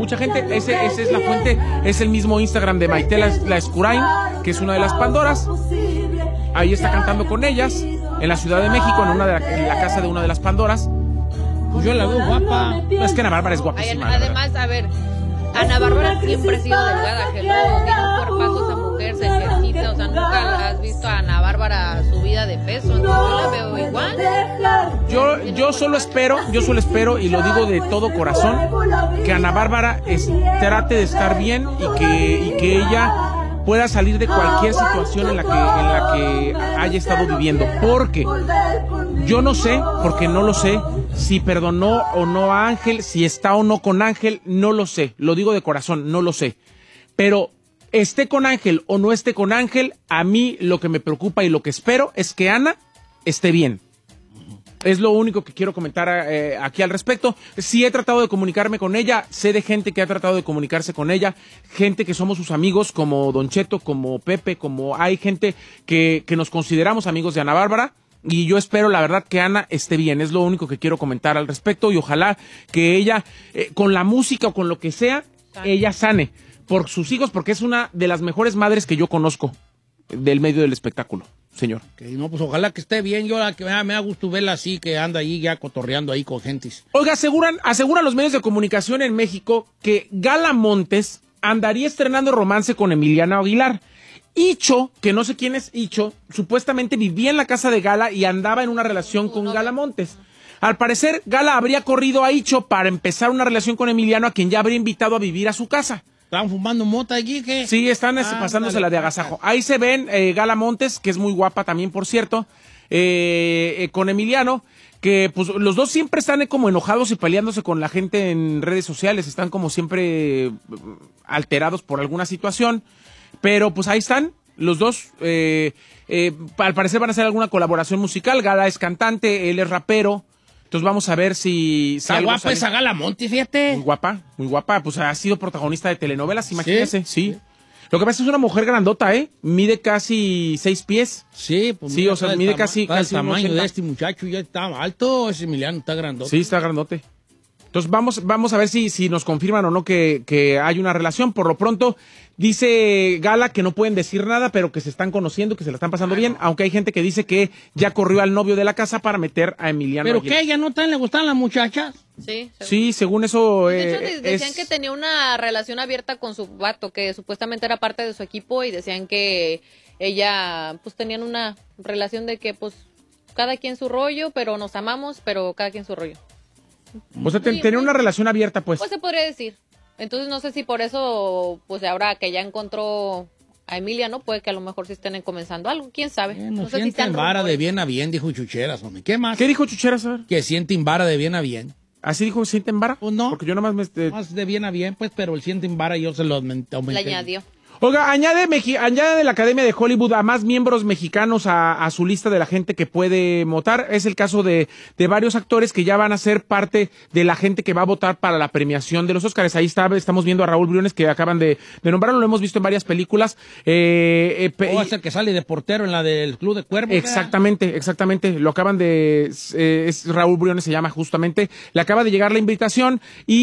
mucha gente. Esa es la fuente, es el mismo Instagram de Maite la Escurain, que es una de las Pandoras. Ahí está cantando con ellas, en la Ciudad de México, en la casa de una de las Pandoras. Pues yo la veo guapa. No, es que Ana Bárbara es guapísima. Además, a ver, Ana Bárbara siempre ha sido delgada, que luego tiene un cuerpazo esa mujer, se ejercita, o sea, nunca has visto a Ana Bárbara subida de peso, entonces yo la veo igual. Yo solo espero, y lo digo de todo corazón, que Ana Bárbara trate de estar bien y que ella pueda salir de cualquier situación en la que haya estado viviendo, porque yo no sé, porque no lo sé, si perdonó o no a Ángel, si está o no con Ángel, no lo sé, lo digo de corazón, no lo sé, pero esté con Ángel o no esté con Ángel, a mí lo que me preocupa y lo que espero es que Ana esté bien. Es lo único que quiero comentar aquí al respecto. Sí he tratado de comunicarme con ella, sé de gente que ha tratado de comunicarse con ella, gente que somos sus amigos, como Don Cheto, como Pepe, como hay gente que nos consideramos amigos de Ana Bárbara, y yo espero, la verdad, que Ana esté bien. Es lo único que quiero comentar al respecto, y ojalá que ella, con la música o con lo que sea, ella sane por sus hijos, porque es una de las mejores madres que yo conozco del medio del espectáculo. Señor. Que no, pues ojalá que esté bien. Yo me da gusto verla así, que anda ahí ya cotorreando ahí con gentes. Oiga, aseguran los medios de comunicación en México que Gala Montes andaría estrenando romance con Emiliano Aguilar. Icho, que no sé quién es Icho, supuestamente vivía en la casa de Gala y andaba en una relación con Gala Montes. Al parecer, Gala habría corrido a Icho para empezar una relación con Emiliano, a quien ya habría invitado a vivir a su casa. ¿Están fumando mota allí? ¿Qué? Sí, están pasándosela de agasajo. Ahí se ven Gala Montes, que es muy guapa también, por cierto, con Emiliano, que pues los dos siempre están como enojados y peleándose con la gente en redes sociales, están como siempre alterados por alguna situación, pero pues ahí están los dos. Al parecer van a hacer alguna colaboración musical. Gala es cantante, él es rapero. Entonces vamos a ver si está guapa esa Gala Montes, fíjate. Muy guapa, pues ha sido protagonista de telenovelas, imagínese, sí. Lo que pasa es que es una mujer grandota, mide casi 6 pies. Sí, pues sí, o sea, mide casi el tamaño de este muchacho ya está alto, ese Emiliano está grandote. Sí, está grandote. Entonces vamos a ver si nos confirman o no que hay una relación. Por lo pronto, dice Gala que no pueden decir nada, pero que se están conociendo, que se la están pasando bien, aunque hay gente que dice que ya corrió al novio de la casa para meter a Emiliano. ¿Pero qué? ¿Ya no le gustan las muchachas? Sí, según eso. De hecho, decían que tenía una relación abierta con su vato, que supuestamente era parte de su equipo, y decían que ella, pues tenían una relación de que, pues, cada quien su rollo, pero nos amamos, pero cada quien su rollo. O sea, tenía una relación abierta, pues. Pues se podría decir. Entonces no sé si por eso, pues ahora que ya encontró a Emilia, ¿no? Puede que a lo mejor sí estén comenzando algo, quién sabe. No sé si sienten vara de bien a bien, dijo Chucheras, hombre. ¿Qué más? ¿Qué dijo Chucheras? A ver. Que sienten vara de bien a bien. ¿Así dijo sienten vara? Pues no. Porque yo nomás más de bien a bien, pues, pero el sienten vara yo se lo aumenté. Le añadió. Oiga, añade de la Academia de Hollywood a más miembros mexicanos a su lista de la gente que puede votar. Es el caso de varios actores que ya van a ser parte de la gente que va a votar para la premiación de los Óscares. Ahí estamos viendo a Raúl Briones, que acaban de nombrarlo, lo hemos visto en varias películas. Es el que sale de portero en la del Club de Cuervos. Exactamente, lo acaban de... es Raúl Briones, se llama justamente. Le acaba de llegar la invitación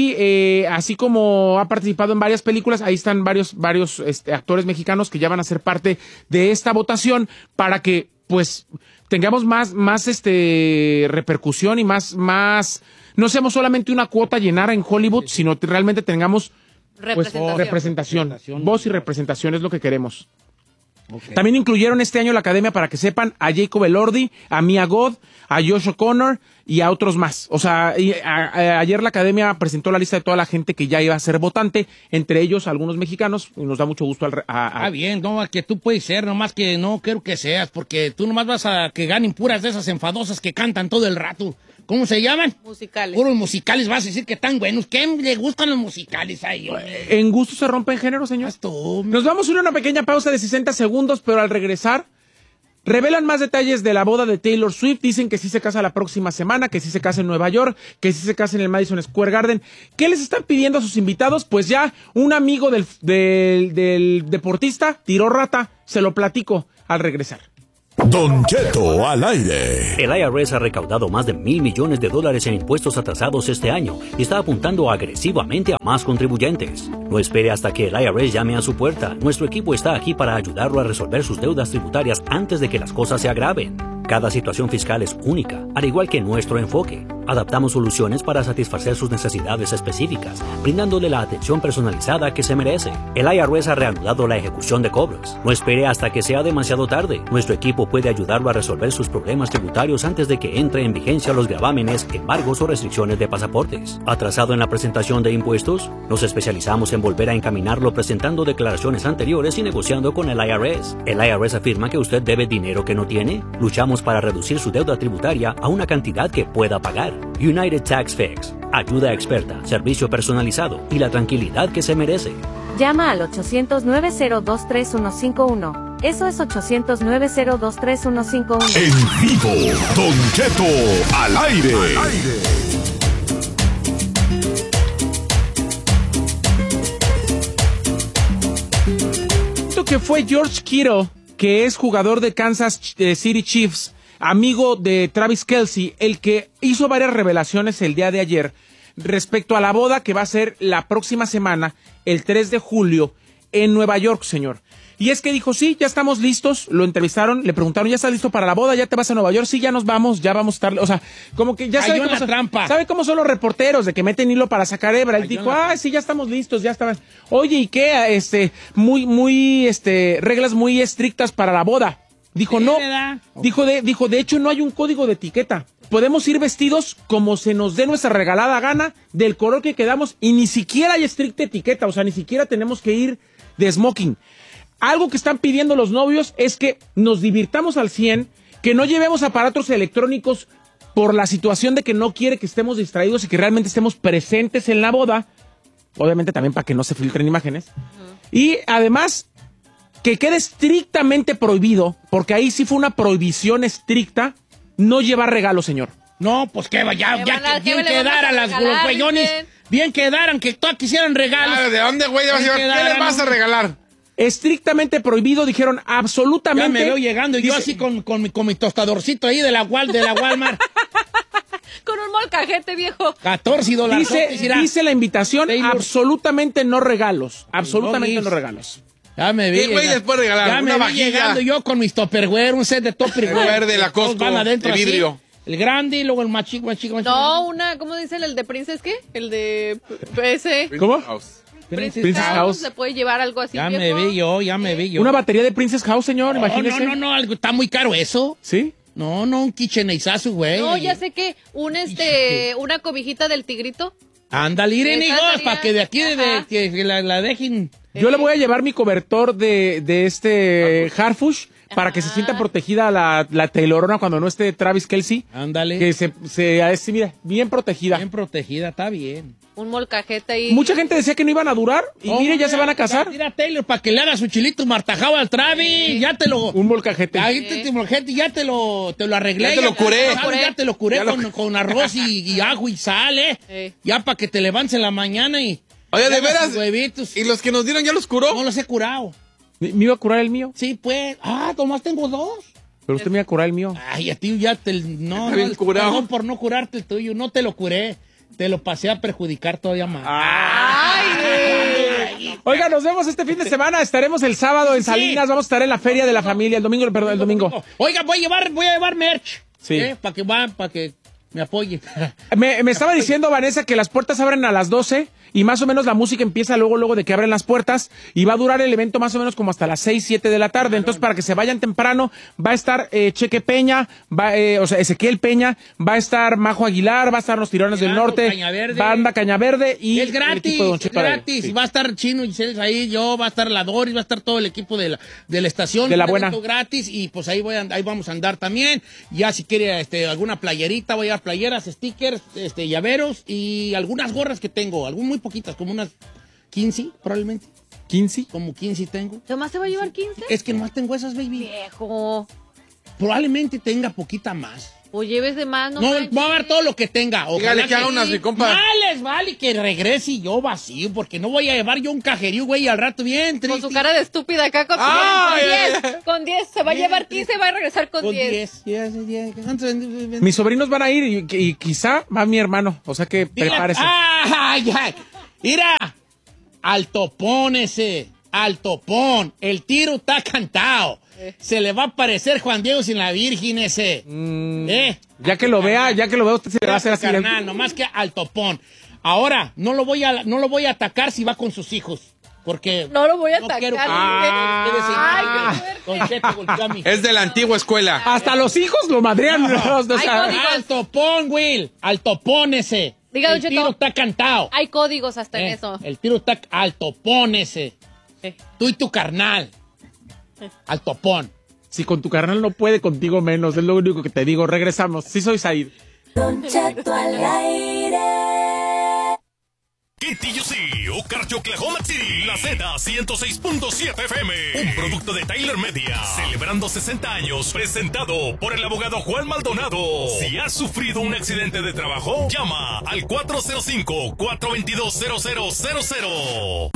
y así como ha participado en varias películas, ahí están varios actores mexicanos que ya van a ser parte de esta votación para que pues tengamos más repercusión y más no seamos solamente una cuota a llenar en Hollywood, sino que realmente tengamos representación. Voz y representación es lo que queremos. Okay. También incluyeron este año la Academia, para que sepan, a Jacob Elordi, a Mia Goth, a Josh O'Connor y a otros más. O sea, ayer la Academia presentó la lista de toda la gente que ya iba a ser votante, entre ellos algunos mexicanos, y nos da mucho gusto. Bien, no, que tú puedes ser, nomás que no quiero que seas, porque tú nomás vas a que ganen puras de esas enfadosas que cantan todo el rato. ¿Cómo se llaman? Musicales. Puros musicales, vas a decir que están buenos. ¿Qué le gustan los musicales ahí? En gusto se rompen géneros, señor. Nos vamos a ir a una pequeña pausa de 60 segundos, pero al regresar revelan más detalles de la boda de Taylor Swift. Dicen que sí se casa la próxima semana, que sí se casa en Nueva York, que sí se casa en el Madison Square Garden. ¿Qué les están pidiendo a sus invitados? Pues ya un amigo del deportista tiró rata. Se lo platico al regresar. Don Cheto al aire. El IRS ha recaudado más de $1,000 millones en impuestos atrasados este año y está apuntando agresivamente a más contribuyentes. No espere hasta que el IRS llame a su puerta. Nuestro equipo está aquí para ayudarlo a resolver sus deudas tributarias antes de que las cosas se agraven. Cada situación fiscal es única, al igual que nuestro enfoque. Adaptamos soluciones para satisfacer sus necesidades específicas, brindándole la atención personalizada que se merece. El IRS ha reanudado la ejecución de cobros. No espere hasta que sea demasiado tarde. Nuestro equipo puede ayudarlo a resolver sus problemas tributarios antes de que entre en vigencia los gravámenes, embargos o restricciones de pasaportes. ¿Atrasado en la presentación de impuestos? Nos especializamos en volver a encaminarlo presentando declaraciones anteriores y negociando con el IRS. ¿El IRS afirma que usted debe dinero que no tiene? Luchamos para reducir su deuda tributaria a una cantidad que pueda pagar. United Tax Fix. Ayuda experta, servicio personalizado y la tranquilidad que se merece. Llama al 800-902-3151. Eso es 800-902-3151. En vivo, Don Cheto al aire. Esto que fue George Kittle, que es jugador de Kansas City Chiefs, amigo de Travis Kelce, el que hizo varias revelaciones el día de ayer respecto a la boda que va a ser la próxima semana, el 3 de julio, en Nueva York, señor. Y es que dijo, sí, ya estamos listos, lo entrevistaron, le preguntaron, ¿ya estás listo para la boda? ¿Ya te vas a Nueva York? Sí, ya nos vamos, ya vamos a estar, o sea, como que ya sabe cómo, sabe cómo son los reporteros, de que meten hilo para sacar hebra. Él dijo, sí, ya estamos listos, ya estaban. Oye, ¿y qué? Reglas muy estrictas para la boda. Dijo, no, dijo, de hecho, no hay un código de etiqueta. Podemos ir vestidos como se nos dé nuestra regalada gana, del color que quedamos, y ni siquiera hay estricta etiqueta, o sea, ni siquiera tenemos que ir de smoking. Algo que están pidiendo los novios es que nos divirtamos al 100, que no llevemos aparatos electrónicos por la situación de que no quiere que estemos distraídos y que realmente estemos presentes en la boda, obviamente también para que no se filtren imágenes, y además que quede estrictamente prohibido, porque ahí sí fue una prohibición estricta, no llevar regalos, señor. No, pues que bien quedaran los güeyones, bien quedaran que todos quisieran regalos. Claro, ¿de dónde, güey? ¿Qué les vas a regalar? Estrictamente prohibido, dijeron, absolutamente. Ya me veo llegando, yo así con mi tostadorcito ahí de la Walmart. Con un molcajete, viejo. $14. Dice la invitación, absolutamente no regalos. Absolutamente no regalos. Ya me vi. ¿Qué güey les puede regalar? Ya me vi llegando yo con mis Tupperware, un set de Tupperware. de la Costco, de vidrio. Así, el grande y luego el más chico. No, ¿cómo dicen el de Princess qué? El de PS. ¿Cómo? Princess House. ¿Se puede llevar algo así, ya viejo? me vi yo. Una batería de Princess House, señor, imagínese. No, algo está muy caro eso. ¿Sí? No, un KitchenAizazo, güey. No, ya sé que una cobijita del tigrito. Ándale, Irene, para que de aquí que la dejen. Yo le voy a llevar mi cobertor de Harfush para que se sienta protegida la Taylorona cuando no esté Travis Kelce. Ándale. Que mira, bien protegida. Bien protegida, está bien. Un molcajete ahí. Mucha gente decía que no iban a durar y mire, ya se van a casar. Mira, Taylor, para que le haga su chilito martajado al Travis, ya te lo... Un molcajete. Ya te lo arreglé. Ya te lo curé. Ya te lo curé con arroz y ajo y sal, Ya para que te levantes en la mañana y... Oye, ¿de veras? Huevitos. ¿Y los que nos dieron ya los curó? No los he curado. ¿Me iba a curar el mío? Sí, pues. Nomás tengo 2. Pero usted me iba a curar el mío. Ay, a ti ya no, curado. Por no curarte el tuyo, no te lo curé. Te lo pasé a perjudicar todavía más. ¡Ay! Oiga, nos vemos este fin de semana. Estaremos el sábado en Salinas. Vamos a estar en la Feria de la Familia. El domingo. Oiga, voy a llevar merch. Sí. Para que me apoye. Me estaba diciendo Vanessa que las puertas abren a las 12 y más o menos la música empieza luego de que abren las puertas y va a durar el evento más o menos como hasta las 6, 7 de la tarde. Entonces, para que se vayan temprano, va a estar Cheque Peña, Ezequiel Peña, va a estar Majo Aguilar, va a estar Los Tirones del Norte, Banda Cañaverde y es gratis, el equipo de Don Cheto. Es gratis. Sí. Va a estar Chino y Cels ahí, va a estar la Doris, va a estar todo el equipo de la estación. De la buena. Gratis y pues ahí vamos a andar también. Ya si quiere alguna playerita, voy a llevar playeras, stickers, llaveros y algunas gorras que tengo, muy poquitas, como unas 15 probablemente. ¿15? Como 15 tengo. ¿Nomás se va a llevar 15? Es que nomás tengo esas, baby. Viejo. Probablemente tenga poquita más. O lleves de más, no No, manches. voy a ver todo lo que tenga. Dígale que haga unas, mi compa. Vale que regrese y yo vacío, porque no voy a llevar yo un cajerío, güey, y al rato bien triste. Con su cara de estúpida acá con Ay, 10. Con 10. Se va a llevar 15 y va a regresar con 10. 10. Mis sobrinos van a ir y quizá va mi hermano. O sea que prepárese. ¡Ay, ay! Mira, al topón ese, al topón. El tiro está cantado. Se le va a aparecer Juan Diego sin la Virgen ese. Ya que lo vea, usted se le va a hacer así. Carnal, nomás que al topón. Ahora, no lo voy a atacar si va con sus hijos. Porque No lo voy a atacar. quiero que Ay, qué fuerte. Don Cheto golpeó a mi Es de la antigua escuela. Hasta los hijos lo madrean. O sea, Ay, al topón, Will. Al topón ese. Diga, Don El Cheto. tiro está cantado. Hay códigos hasta en eso. El tiro está al topón ese. Tú y tu carnal. Al topón. si con tu carnal no puede, contigo menos. Es lo único que te digo. Regresamos. Sí soy Said. Don Cheto al aire. KTUC, Okarche, Oklahoma City, la Z106.7 FM, un producto de Tyler Media, celebrando 60 años, presentado por el abogado Juan Maldonado. Si has sufrido un accidente de trabajo, llama al 405-422-0000.